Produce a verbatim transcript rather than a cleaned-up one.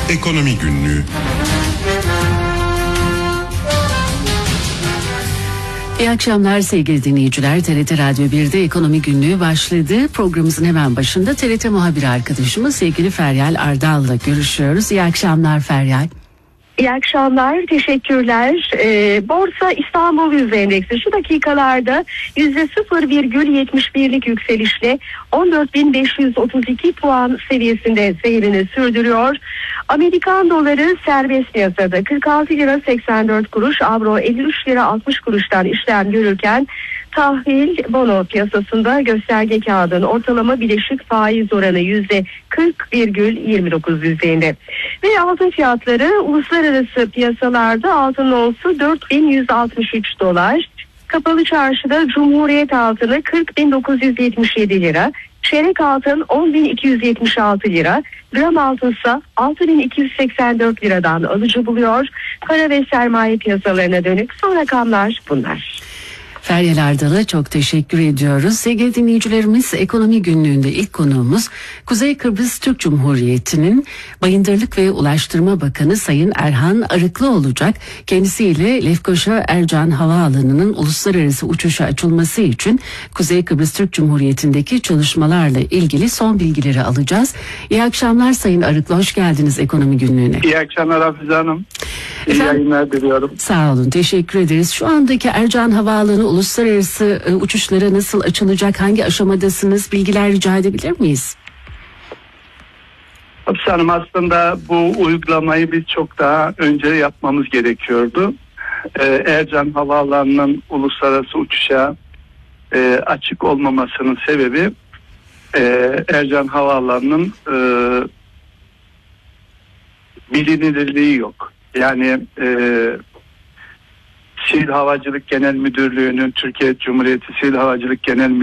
Ekonomi Günlüğü. İyi akşamlar sevgili dinleyiciler. T R T Radyo bir'de Ekonomi Günlüğü başladı. Programımızın hemen başında T R T muhabiri arkadaşımız sevgili Feryal Ardal'la görüşüyoruz. İyi akşamlar Feryal. İyi akşamlar, teşekkürler. Ee, Borsa İstanbul Yüzde Endeksi şu dakikalarda yüzde sıfır virgül yetmiş birlik yükselişle on dört bin beş yüz otuz iki puan seviyesinde seyrini sürdürüyor. Amerikan doları serbest piyasada kırk altı lira seksen dört kuruş, avro elli üç lira altmış kuruştan işlem görürken tahvil bono piyasasında gösterge kağıdın ortalama bileşik faiz oranı yüzde kırk virgül yirmi dokuz düzeyinde. Ve altın fiyatları uluslararası piyasalarda altın onsu dört bin yüz altmış üç dolar. Kapalı çarşıda Cumhuriyet altını kırk bin dokuz yüz yetmiş yedi lira. Çeyrek altın on bin iki yüz yetmiş altı lira. Gram altınsa altı bin iki yüz seksen dört liradan alıcı buluyor. Para ve sermaye piyasalarına dönük son rakamlar bunlar. Feryal Ardal'a çok teşekkür ediyoruz. Sevgili dinleyicilerimiz, Ekonomi Günlüğü'nde ilk konuğumuz Kuzey Kıbrıs Türk Cumhuriyeti'nin Bayındırlık ve Ulaştırma Bakanı Sayın Erhan Arıklı olacak. Kendisiyle Lefkoşa Ercan Havaalanı'nın uluslararası uçuşa açılması için Kuzey Kıbrıs Türk Cumhuriyeti'ndeki çalışmalarla ilgili son bilgileri alacağız. İyi akşamlar Sayın Arıklı, hoş geldiniz Ekonomi Günlüğü'ne. İyi akşamlar Hafize Hanım. İyi Efendim, yayınlar diliyorum. Sağ olun, teşekkür ederiz. Şu andaki Ercan Havaalanı uluslararası e, uçuşlara nasıl açılacak, hangi aşamadasınız, bilgiler rica edebilir miyiz? Hafize Hanım, aslında bu uygulamayı biz çok daha önce yapmamız gerekiyordu. Ee, Ercan Havaalanı'nın uluslararası uçuşa e, açık olmamasının sebebi e, Ercan Havaalanı'nın e, bilinirliği yok. Yani e, Sivil Havacılık Genel Müdürlüğü'nün, Türkiye Cumhuriyeti Sivil Havacılık Genel